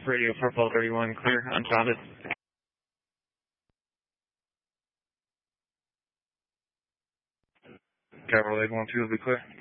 Radio for 1231, clear on Travis. Capital 812 will be clear.